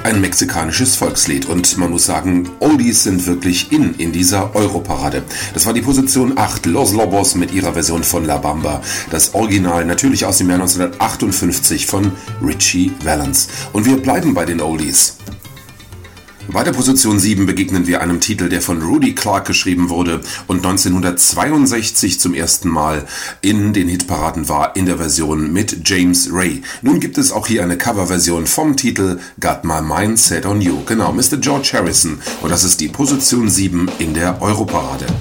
Ein mexikanisches Volkslied und man muss sagen, Oldies sind wirklich in dieser Europarade. Das war die Position 8, Los Lobos mit ihrer Version von La Bamba. Das Original natürlich aus dem Jahr 1958 von Ritchie Valens. Und wir bleiben bei den Oldies. Bei der Position 7 begegnen wir einem Titel, der von Rudy Clark geschrieben wurde und 1962 zum ersten Mal in den Hitparaden war, in der Version mit James Ray. Nun gibt es auch hier eine Coverversion vom Titel Got My Mind Set on You. Genau, Mr. George Harrison. Und das ist die Position 7 in der Europarade.